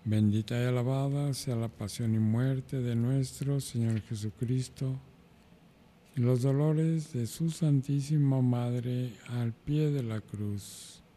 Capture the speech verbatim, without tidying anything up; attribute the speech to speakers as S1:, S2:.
S1: Bendita y alabada sea la pasión y muerte de nuestro Señor Jesucristo y los dolores de su Santísima Madre al pie de la cruz.